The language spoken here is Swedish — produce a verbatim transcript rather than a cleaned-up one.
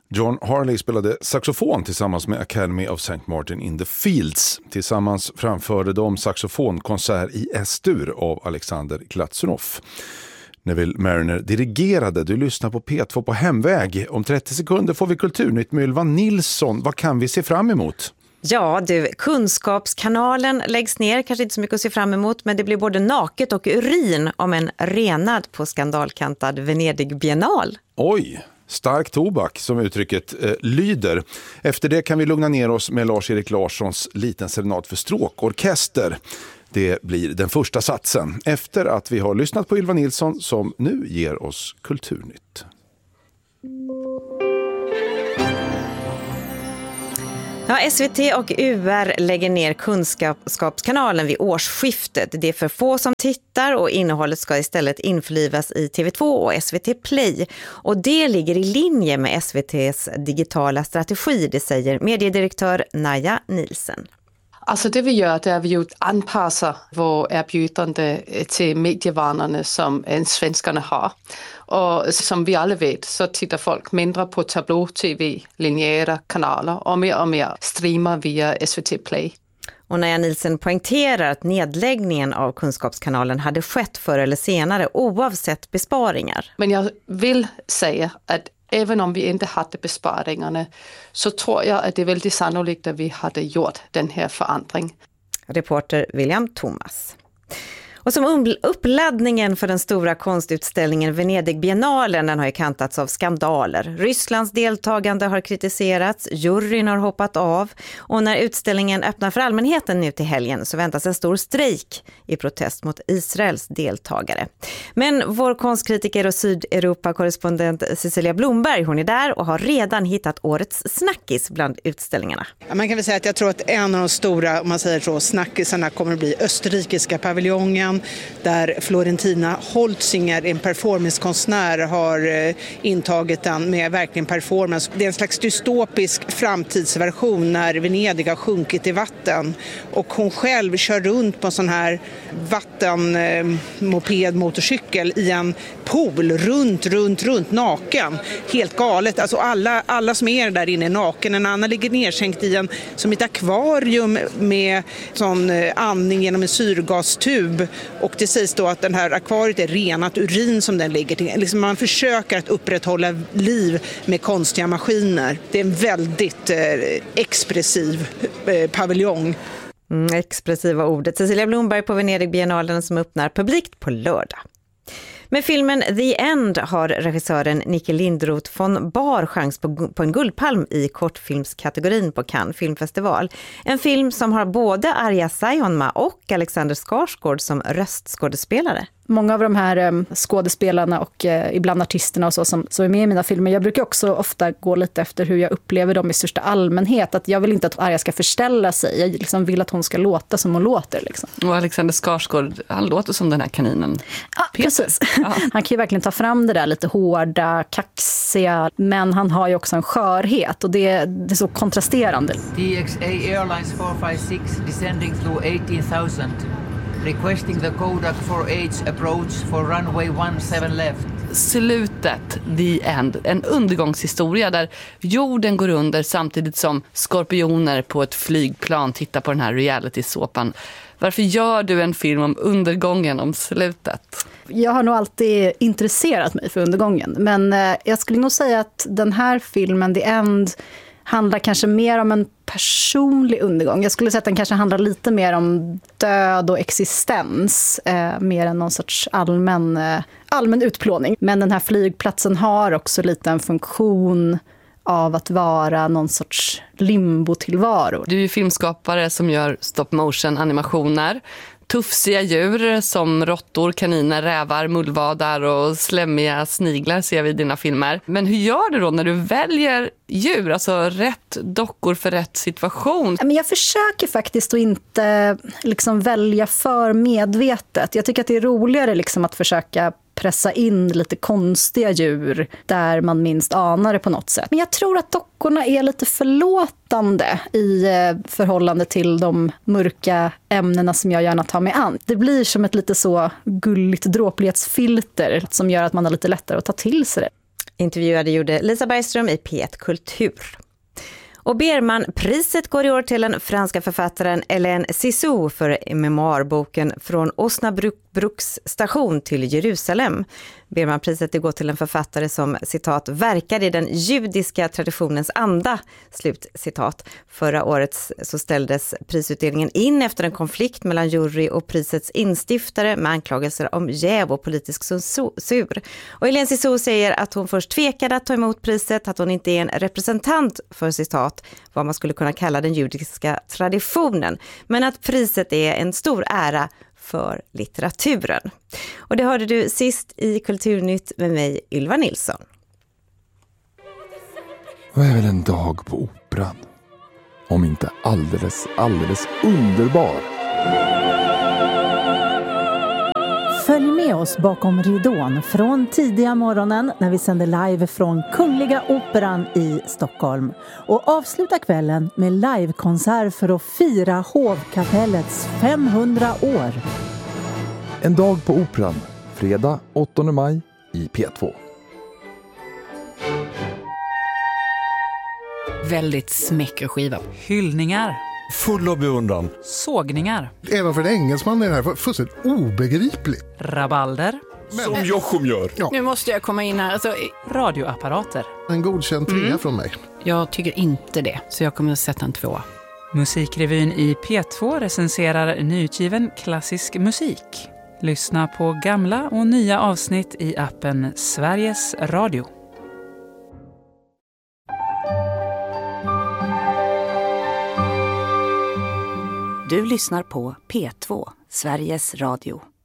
John Harley spelade saxofon tillsammans med Academy of Saint Martin in the Fields. Tillsammans framförde de saxofonkonsert i S-dur av Alexander Glatsunov. Neville Mariner dirigerade. Du lyssnar på P två på hemväg. Om trettio sekunder får vi Kulturnytt med Ylva Nilsson. Vad kan vi se fram emot? Ja, du, Kunskapskanalen läggs ner, kanske inte så mycket att se fram emot, men det blir både naket och urin om en renad på skandalkantad Venedig biennal. Oj, stark tobak som uttrycket eh, lyder. Efter det kan vi lugna ner oss med Lars-Erik Larssons liten serenad för stråkorkester. Det blir den första satsen efter att vi har lyssnat på Ylva Nilsson som nu ger oss Kulturnytt. Ja, S V T och U R lägger ner Kunskapskanalen vid årsskiftet. Det är för få som tittar och innehållet ska istället införlivas i T V två och S V T Play. Och det ligger i linje med S V T:s digitala strategi, det säger mediedirektör Naja Nielsen. Alltså det vi gör det är att vi anpassar vår erbjudande till medievanorna som svenskarna har. Och som vi alla vet så tittar folk mindre på tablå-tv, linjära kanaler och mer och mer streamar via S V T Play. Och Naja Nielsen poängterar att nedläggningen av Kunskapskanalen hade skett förr eller senare oavsett besparingar. Men jag vill säga att även om vi inte hade besparingarna så tror jag att det är väldigt sannolikt att vi hade gjort den här förändringen. Reporter William Thomas. Och som uppladdningen för den stora konstutställningen Venedig Biennalen, den har ju kantats av skandaler. Rysslands deltagande har kritiserats, juryn har hoppat av och när utställningen öppnar för allmänheten nu till helgen så väntas en stor strejk i protest mot Israels deltagare. Men vår konstkritiker och Sydeuropa-korrespondent Cecilia Blomberg, hon är där och har redan hittat årets snackis bland utställningarna. Ja, man kan väl säga att jag tror att en av de stora, om man säger så, snackisarna kommer att bli österrikiska paviljongen, där Florentina Holtzinger, en performancekonstnär, har eh, intagit den med verkligen performance. Det är en slags dystopisk framtidsversion när Venedig har sjunkit i vatten och hon själv kör runt på en sån här vattenmoped eh, motorcykel i en pool runt, runt, runt naken. Helt galet. Alltså alla, alla som är där inne är naken. En annan ligger nedsänkt i en, som ett akvarium med sån eh, andning genom en syrgastub. Och det sägs då att den här akvariet är renat urin som den ligger till. Liksom man försöker att upprätthålla liv med konstiga maskiner. Det är en väldigt eh, expressiv eh, paviljong. Mm, expressiva ordet. Cecilia Blomberg på Venedig Biennalen som öppnar publikt på lördag. Med filmen The End har regissören Nicke Lindroth von Bar chans på, på en guldpalm i kortfilmskategorin på Cannes filmfestival. En film som har både Arja Saijonmaa och Alexander Skarsgård som röstskådespelare. Många av de här skådespelarna och eh, ibland artisterna och så som, som är med i mina filmer. Jag brukar också ofta gå lite efter hur jag upplever dem i största allmänhet. Att jag vill inte att Arja ska förställa sig. Jag liksom vill att hon ska låta som hon låter. Liksom. Och Alexander Skarsgård, han låter som den här kaninen. Ja, precis. Ja. Han kan ju verkligen ta fram det där lite hårda, kaxiga. Men han har ju också en skörhet och det, det är så kontrasterande. D X A Airlines four five six descending through eighteen thousand. Requesting the Kodak four H approach for runway one seven left. Slutet, the end. En undergångshistoria där jorden går under samtidigt som skorpioner på ett flygplan tittar på den här reality-såpan. Varför gör du en film om undergången, om slutet? Jag har nog alltid intresserat mig för undergången. Men eh, jag skulle nog säga att den här filmen, The End, handlar kanske mer om en personlig undergång. Jag skulle säga att den kanske handlar lite mer om död och existens. Eh, mer än någon sorts allmän, eh, allmän utplåning. Men den här flygplatsen har också lite en funktion av att vara någon sorts limbo-tillvaro. Du är filmskapare som gör stop-motion-animationer. Tufsiga djur som råttor, kaniner, rävar, mullvadar och slemmiga sniglar ser vi i dina filmer. Men hur gör du då när du väljer djur, alltså rätt dockor för rätt situation? Men jag försöker faktiskt att inte liksom välja för medvetet. Jag tycker att det är roligare liksom att försöka pressa in lite konstiga djur där man minst anar det på något sätt. Men jag tror att dockorna är lite förlåtande i förhållande till de mörka ämnena som jag gärna tar mig an. Det blir som ett lite så gulligt dråplighetsfilter som gör att man har lite lättare att ta till sig det. Intervjuade gjorde Lisa Bergström i P ett Kultur. Och Berman-priset går i år till den franska författaren Hélène Cixous för memoarboken Från Osnabrucks station till Jerusalem. Berman-priset går till en författare som, citat, verkar i den judiska traditionens anda, slut citat. Förra året så ställdes prisutdelningen in efter en konflikt mellan jury och prisets instiftare med anklagelser om jäv och politisk censur. Och Hélène Cixous säger att hon först tvekade att ta emot priset, att hon inte är en representant för, citat, vad man skulle kunna kalla den judiska traditionen, men att priset är en stor ära för litteraturen. Och det hörde du sist i Kulturnytt med mig, Ylva Nilsson. Vad är väl en dag på Operan? Om inte alldeles, alldeles underbar. Följ med oss bakom ridån från tidiga morgonen när vi sänder live från Kungliga Operan i Stockholm. Och avsluta kvällen med livekonsert för att fira hovkapellets femhundra år. En dag på Operan, fredag åttonde maj i P två. Väldigt smäcker skiva. Hyllningar. Full av beundran. Sågningar. Även för en engelsman är det här fullständigt obegripligt. Rabalder. Men... Som Jochum gör. Ja. Nu måste jag komma in här. Alltså... Radioapparater. En godkänd trea mm. från mig. Jag tycker inte det, så jag kommer att sätta en tvåa. Musikrevyn i P två recenserar nyutgiven klassisk musik. Lyssna på gamla och nya avsnitt i appen Sveriges Radio. Du lyssnar på P två, Sveriges Radio.